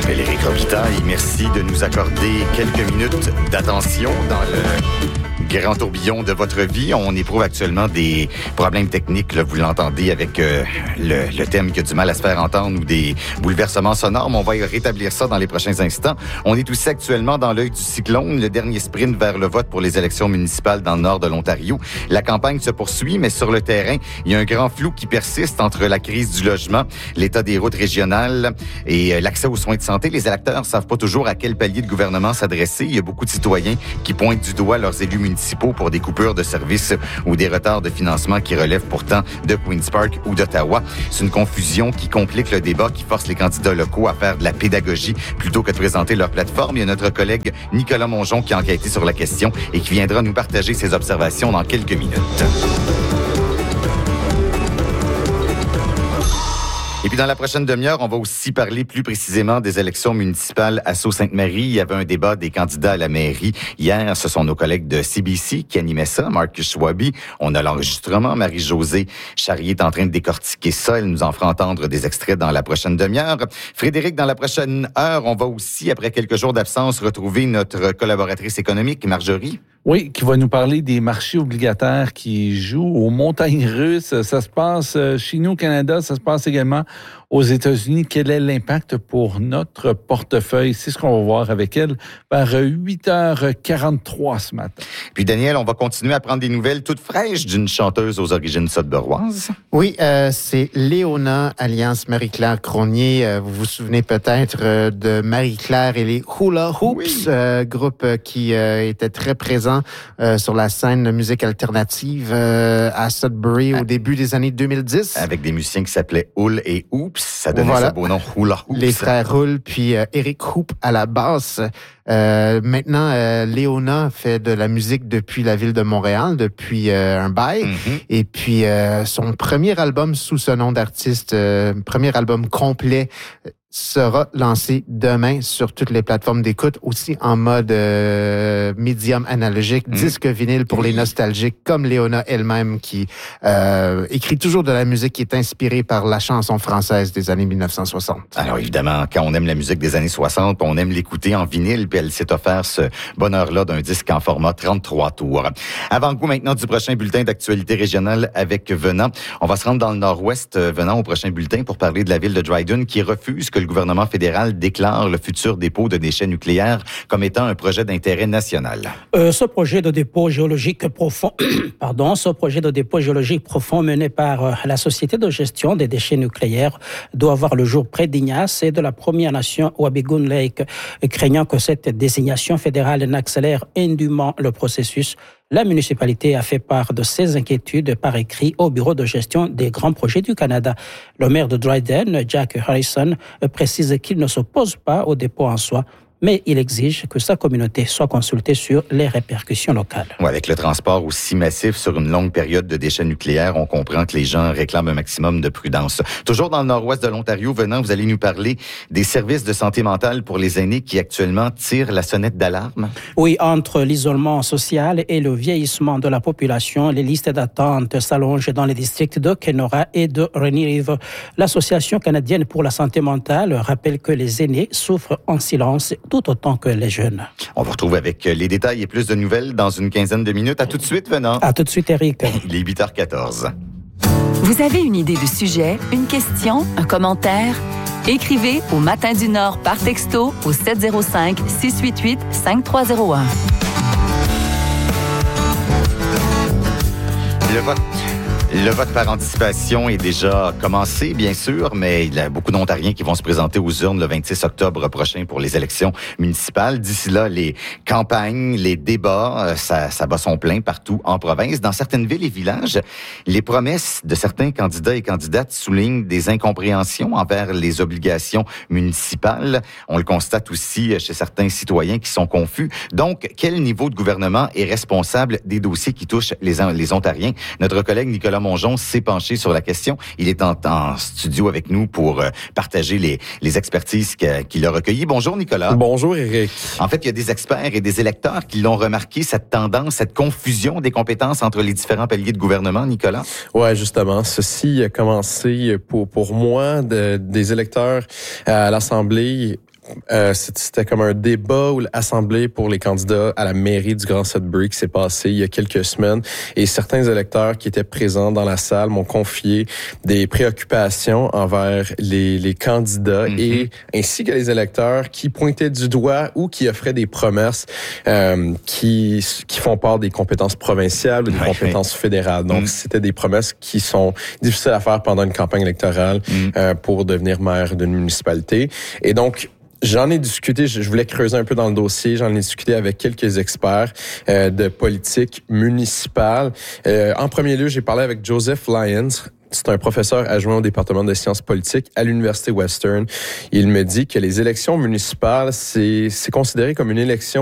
Frédéric Robitaille, merci de nous accorder quelques minutes d'attention dans le grand tourbillon de votre vie. On éprouve actuellement des problèmes techniques, là, vous l'entendez avec le thème qui a du mal à se faire entendre ou des bouleversements sonores, mais on va y rétablir ça dans les prochains instants. On est aussi actuellement dans l'œil du cyclone, le dernier sprint vers le vote pour les élections municipales dans le nord de l'Ontario. La campagne se poursuit, mais sur le terrain, il y a un grand flou qui persiste entre la crise du logement, l'état des routes régionales et l'accès aux soins de santé. Les électeurs ne savent pas toujours à quel palier de gouvernement s'adresser. Il y a beaucoup de citoyens qui pointent du doigt leurs élus municipaux pour des coupures de services ou des retards de financement qui relèvent pourtant de Queen's Park ou d'Ottawa. C'est une confusion qui complique le débat, qui force les candidats locaux à faire de la pédagogie plutôt que de présenter leur plateforme. Il y a notre collègue Nicolas Mongeon qui a enquêté sur la question et qui viendra nous partager ses observations dans quelques minutes. Et puis, dans la prochaine demi-heure, on va aussi parler plus précisément des élections municipales à Sault-Sainte-Marie. Il y avait un débat des candidats à la mairie. Hier, ce sont nos collègues de CBC qui animaient ça, Marc Schwabi. On a l'enregistrement. Marie-Josée Charrier est en train de décortiquer ça. Elle nous en fera entendre des extraits dans la prochaine demi-heure. Frédéric, dans la prochaine heure, on va aussi, après quelques jours d'absence, retrouver notre collaboratrice économique, Marjorie. Oui, qui va nous parler des marchés obligataires qui jouent aux montagnes russes. Ça se passe chez nous au Canada, ça se passe également aux États-Unis. Quel est l'impact pour notre portefeuille? C'est ce qu'on va voir avec elle vers 8h43 ce matin. Puis Daniel, on va continuer à prendre des nouvelles toutes fraîches d'une chanteuse aux origines sudburoises. Oui, c'est Léona, alias Marie-Claire Cronier. Vous vous souvenez peut-être de Marie-Claire et les Hula Hoops, oui. Groupe qui était très présent sur la scène de musique alternative à Sudbury au début des années 2010. Avec des musiciens qui s'appelaient Hull et Hoops. Ça donnait ce beau nom, Hula Hoops. Les frères Hull, puis Eric Hoop à la basse. Maintenant, Léona fait de la musique depuis la ville de Montréal, depuis un bail. Mm-hmm. Et puis, son premier album sous ce nom d'artiste, premier album complet, sera lancé demain sur toutes les plateformes d'écoute, aussi en mode médium analogique, disque vinyle pour les nostalgiques, comme Léona elle-même qui écrit toujours de la musique qui est inspirée par la chanson française des années 1960. Alors évidemment, quand on aime la musique des années 60, on aime l'écouter en vinyle, puis elle s'est offert ce bonheur-là d'un disque en format 33 tours. Avant-goût maintenant du prochain bulletin d'actualité régionale avec Venant. On va se rendre dans le nord-ouest, Venant, au prochain bulletin pour parler de la ville de Dryden qui refuse que le gouvernement fédéral déclare le futur dépôt de déchets nucléaires comme étant un projet d'intérêt national. Ce projet de dépôt géologique profond, mené par la Société de gestion des déchets nucléaires doit voir le jour près d'Ignace et de la Première Nation Wabigoon Lake. Craignant que cette désignation fédérale n'accélère indûment le processus, la municipalité a fait part de ses inquiétudes par écrit au Bureau de gestion des grands projets du Canada. Le maire de Dryden, Jack Harrison, précise qu'il ne s'oppose pas au dépôt en soi, mais il exige que sa communauté soit consultée sur les répercussions locales. Ouais, avec le transport aussi massif sur une longue période de déchets nucléaires, on comprend que les gens réclament un maximum de prudence. Toujours dans le nord-ouest de l'Ontario, Venant, vous allez nous parler des services de santé mentale pour les aînés qui actuellement tirent la sonnette d'alarme. Oui, entre l'isolement social et le vieillissement de la population, les listes d'attente s'allongent dans les districts de Kenora et de Rainy River. L'Association canadienne pour la santé mentale rappelle que les aînés souffrent en silence tout autant que les jeunes. On vous retrouve avec les détails et plus de nouvelles dans une quinzaine de minutes. À tout de suite, Venant. À tout de suite, Eric. Il est 8h14. Vous avez une idée de sujet, une question, un commentaire? Écrivez au Matin du Nord par texto au 705-688-5301. Le vote par anticipation est déjà commencé, bien sûr, mais il y a beaucoup d'Ontariens qui vont se présenter aux urnes le 26 octobre prochain pour les élections municipales. D'ici là, les campagnes, les débats, ça bat son plein partout en province. Dans certaines villes et villages, les promesses de certains candidats et candidates soulignent des incompréhensions envers les obligations municipales. On le constate aussi chez certains citoyens qui sont confus. Donc, quel niveau de gouvernement est responsable des dossiers qui touchent les Ontariens? Notre collègue Nicolas Mongeon s'est penché sur la question. Il est en studio avec nous pour partager les expertises qu'il a recueillies. Bonjour, Nicolas. Bonjour, Éric. En fait, il y a des experts et des électeurs qui l'ont remarqué, cette tendance, cette confusion des compétences entre les différents paliers de gouvernement, Nicolas. Ouais, justement. Ceci a commencé pour moi des électeurs à l'Assemblée c'était comme un débat ou l'assemblée pour les candidats à la mairie du Grand Sudbury qui s'est passé il y a quelques semaines. Et certains électeurs qui étaient présents dans la salle m'ont confié des préoccupations envers les candidats et ainsi que les électeurs qui pointaient du doigt ou qui offraient des promesses qui font part des compétences provinciales ou des compétences fédérales. Donc, c'était des promesses qui sont difficiles à faire pendant une campagne électorale pour devenir maire d'une municipalité. Et donc, j'en ai discuté, je voulais creuser un peu dans le dossier, j'en ai discuté avec quelques experts de politique municipale. En premier lieu, j'ai parlé avec Joseph Lyons. C'est un professeur adjoint au département de sciences politiques à l'Université Western. Il me dit que les élections municipales, c'est considéré comme une élection